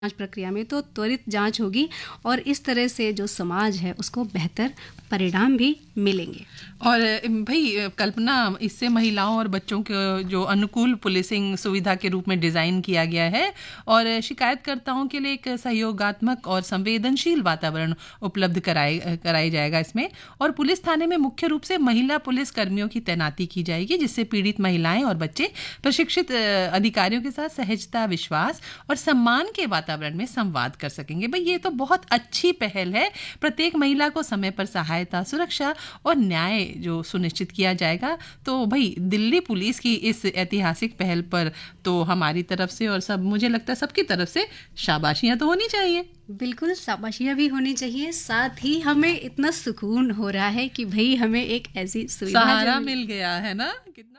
जांच प्रक्रिया में, तो त्वरित जांच होगी और इस तरह से जो समाज है उसको बेहतर परिणाम भी मिलेंगे। और भाई कल्पना, इससे महिलाओं और बच्चों के जो अनुकूल पुलिसिंग सुविधा के रूप में डिज़ाइन किया गया है और शिकायतकर्ताओं के लिए एक सहयोगात्मक और संवेदनशील वातावरण उपलब्ध कराई जाएगा इसमें। और पुलिस थाने में मुख्य रूप से महिला पुलिस कर्मियों की तैनाती की जाएगी, जिससे पीड़ित महिलाएं और बच्चे प्रशिक्षित अधिकारियों के साथ सहजता, विश्वास और सम्मान के वातावरण में संवाद कर सकेंगे। भाई ये तो बहुत अच्छी पहल है। प्रत्येक महिला को समय पर सहायता, सुरक्षा और न्याय जो सुनिश्चित किया जाएगा। तो भाई दिल्ली पुलिस की इस ऐतिहासिक पहल पर तो हमारी तरफ से और सब, मुझे लगता है सबकी तरफ से शाबाशियां तो होनी चाहिए। बिल्कुल, शाबाशियाँ भी होनी चाहिए। साथ ही हमें इतना सुकून हो रहा है कि भाई हमें एक ऐसी सुविधा सहारा मिल गया है ना।